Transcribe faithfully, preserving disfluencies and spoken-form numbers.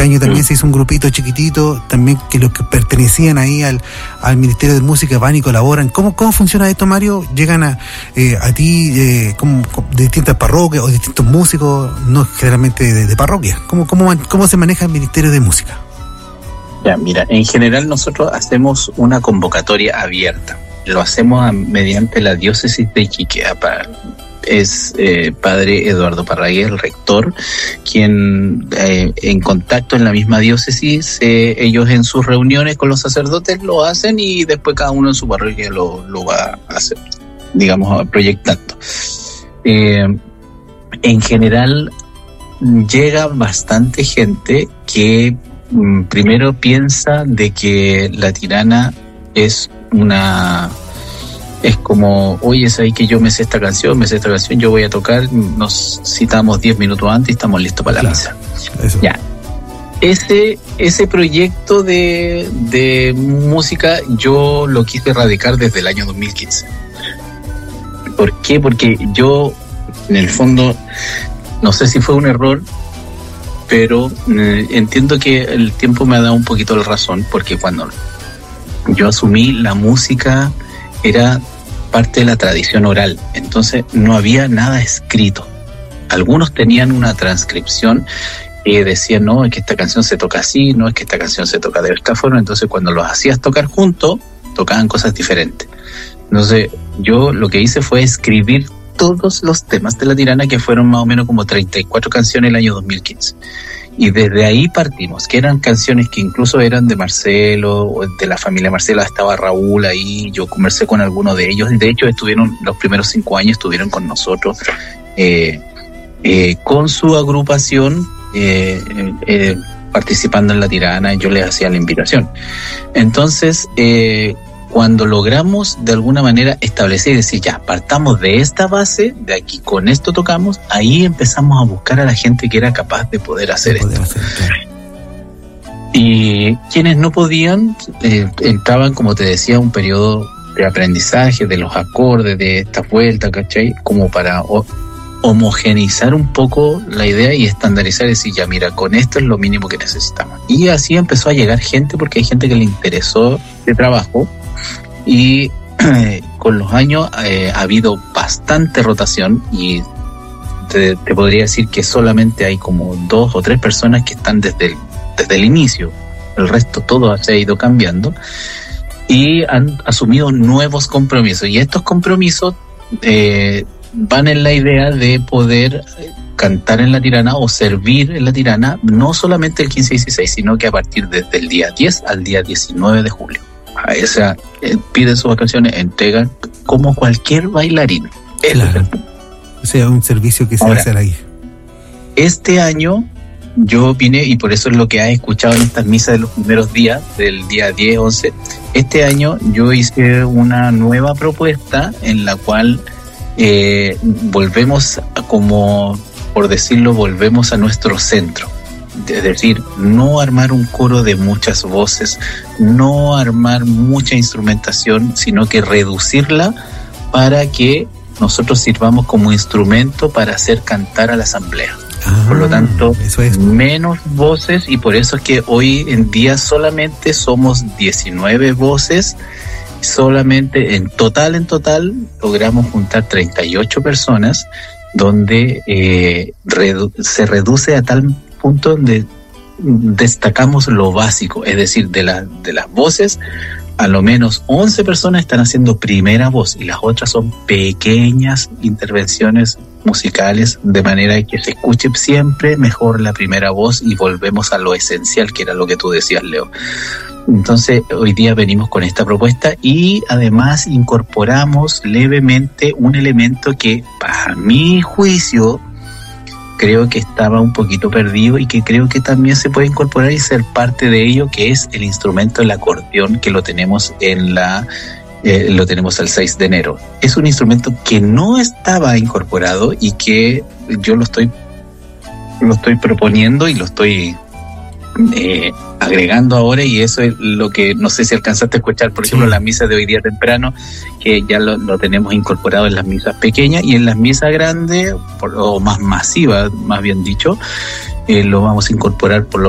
año también se hizo un grupito chiquitito, también que los que pertenecían ahí al, al Ministerio de Música van y colaboran. ¿Cómo, cómo funciona esto, Mario? ¿Llegan a, eh, a ti eh, como, como de distintas parroquias o distintos músicos, no generalmente de, de parroquias? ¿Cómo, cómo, ¿Cómo se maneja el Ministerio de Música? Ya, mira, en general nosotros hacemos una convocatoria abierta. Lo hacemos a, mediante la diócesis de Iquique. Es eh, padre Eduardo Parragués, el rector, quien eh, en contacto en la misma diócesis, eh, ellos en sus reuniones con los sacerdotes lo hacen y después cada uno en su parroquia lo, lo va a hacer, digamos, proyectando. Eh, en general llega bastante gente que mm, primero piensa de que La Tirana es una... Es como, oye, ¿sabes que yo me sé esta canción, me sé esta canción, yo voy a tocar, nos citamos diez minutos antes y estamos listos para la claro, misa. Eso. Ya. Ese, ese proyecto de, de música yo lo quise erradicar desde el año dos mil quince. ¿Por qué? Porque yo, en el fondo, no sé si fue un error, pero eh, entiendo que el tiempo me ha dado un poquito la razón, porque cuando yo asumí la música era parte de la tradición oral, entonces no había nada escrito. Algunos tenían una transcripción que decían, no, es que esta canción se toca así, no, es que esta canción se toca de esta forma, entonces cuando los hacías tocar juntos, tocaban cosas diferentes. Entonces yo lo que hice fue escribir todos los temas de La Tirana, que fueron más o menos como treinta y cuatro canciones el año dos mil quince. Y desde ahí partimos, que eran canciones que incluso eran de Marcelo, de la familia Marcelo, estaba Raúl ahí, yo conversé con algunos de ellos, y de hecho estuvieron, los primeros cinco años estuvieron con nosotros, eh, eh, con su agrupación, eh, eh, participando en La Tirana, yo les hacía la invitación. Entonces, eh, cuando logramos de alguna manera establecer y decir, ya, partamos de esta base, de aquí con esto tocamos, ahí empezamos a buscar a la gente que era capaz de poder hacer de esto. Poder hacer, claro. Y quienes no podían, eh, entraban, como te decía, un periodo de aprendizaje, de los acordes, de esta vuelta, ¿cachai? Como para o, homogeneizar un poco la idea y estandarizar y decir, ya, mira, con esto es lo mínimo que necesitamos. Y así empezó a llegar gente, porque hay gente que le interesó este trabajo. Y eh, con los años eh, ha habido bastante rotación y te, te podría decir que solamente hay como dos o tres personas que están desde el, desde el inicio. El resto todo se ha ido cambiando y han asumido nuevos compromisos, y estos compromisos eh, van en la idea de poder cantar en La Tirana o servir en La Tirana no solamente el quince y dieciséis, sino que a partir desde el día diez al día diecinueve de julio. O sea, eh, pide sus vacaciones, entregan como cualquier bailarín. Claro. O sea, un servicio que se Ahora, hace ahí. Este año yo vine, y por eso es lo que has escuchado en estas misas de los primeros días, del día diez, once. Este año yo hice una nueva propuesta en la cual eh, volvemos a, como por decirlo, volvemos a nuestro centro. Es decir, no armar un coro de muchas voces, no armar mucha instrumentación, sino que reducirla para que nosotros sirvamos como instrumento para hacer cantar a la asamblea. Ah, por lo tanto, eso es. Menos voces, y por eso es que hoy en día solamente somos diecinueve voces, solamente en total, en total, logramos juntar treinta y ocho personas, donde eh, redu- se reduce a tal punto donde destacamos lo básico, es decir, de, la, de las voces, a lo menos once personas están haciendo primera voz y las otras son pequeñas intervenciones musicales, de manera que se escuche siempre mejor la primera voz y volvemos a lo esencial, que era lo que tú decías, Leo. Entonces, hoy día venimos con esta propuesta y además incorporamos levemente un elemento que, para mi juicio, creo que estaba un poquito perdido y que creo que también se puede incorporar y ser parte de ello, que es el instrumento del acordeón, que lo tenemos en la eh, lo tenemos el seis de enero. Es un instrumento que no estaba incorporado y que yo lo estoy lo estoy proponiendo y lo estoy eh, agregando ahora, y eso es lo que no sé si alcanzaste a escuchar, por ejemplo, sí. Las misas de hoy día temprano, que ya lo, lo tenemos incorporado en las misas pequeñas, y en las misas grandes, por, o más masivas, más bien dicho, eh, lo vamos a incorporar por lo